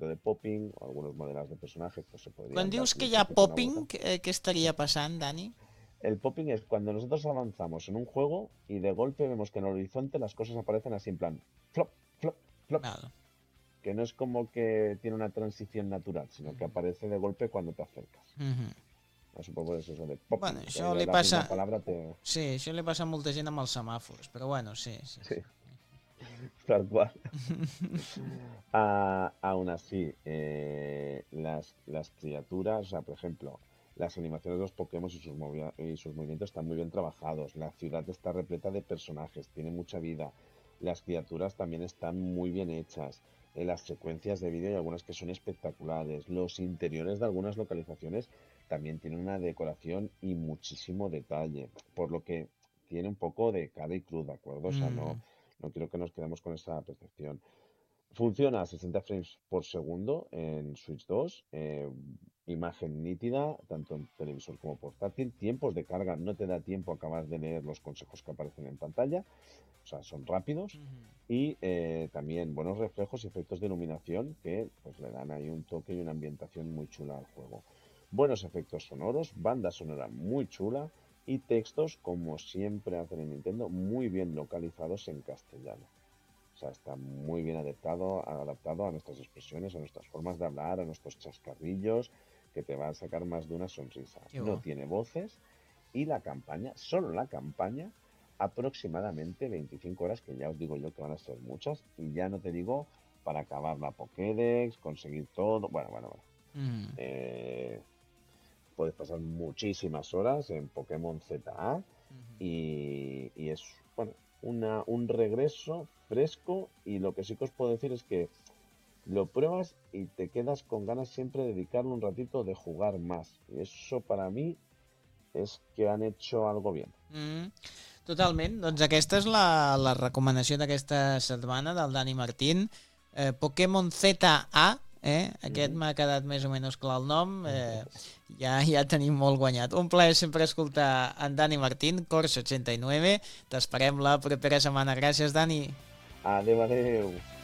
poquito de popping, o algunos modelos de personajes pues se Quan podrían dar dius que un hi ha toque con una popping, vuelta. què estaria passant, Dani? El popping es cuando nosotros avanzamos en un juego y de golpe vemos que en el horizonte las cosas aparecen así en plan flop, flop, flop, Val. que no es como que tiene una transición natural, sino que aparece de golpe cuando te acercas. Supongo que es eso de Bueno, popping, que això de li la passa... misma palabra te... Sí, això li passa a molta gent amb els semàfors, però bueno, sí, sí, Sí, sí. tal cual. Aún así, las criaturas, o sea, por ejemplo, las animaciones de los Pokémon y sus movimientos están muy bien trabajados. La ciudad está repleta de personajes, tiene mucha vida. Las criaturas también están muy bien hechas. Las secuencias de vídeo hay algunas que son espectaculares. Los interiores de algunas localizaciones también tienen una decoración y muchísimo detalle, por lo que tiene un poco de cara y cruz, ¿de acuerdo? O sea, no, Mm. no quiero que nos quedemos con esa percepción. Funciona a 60 frames por segundo en Switch 2, imagen nítida, tanto en televisor como portátil. Tiempos de carga, no te da tiempo a acabar de leer los consejos que aparecen en pantalla, o sea, son rápidos. Y también buenos reflejos y efectos de iluminación que pues, le dan ahí un toque y una ambientación muy chula al juego. Buenos efectos sonoros, banda sonora muy chula y textos, como siempre hacen en Nintendo, muy bien localizados en castellano. O sea, está muy bien adaptado a nuestras expresiones, a nuestras formas de hablar, a nuestros chascarrillos, que te va a sacar más de una sonrisa. Que No bo. tiene voces y la campaña, solo la campaña, aproximadamente 25 horas, que ya os digo yo que van a ser muchas, y ya no te digo para acabar la Pokédex, conseguir todo, bueno. Mm. Eh, Puedes pasar muchísimas horas en Pokémon ZA y es, bueno, un regreso fresco y lo que sí que os puedo decir es que lo pruebas y te quedas con ganas siempre de dedicarle un ratito de jugar más. Y eso para mí es que han hecho algo bien. Totalment, doncs aquesta és la recomanació d'aquesta setmana del Dani Martín. Pokémon ZA, aquest Ujú. m'ha quedat més o menys clar el nom, ja tenim molt guanyat. Un plaer sempre escoltar en Dani Martín, Corso 89. T'esperem la propera setmana. Gràcies, Dani. Adeu, adeu.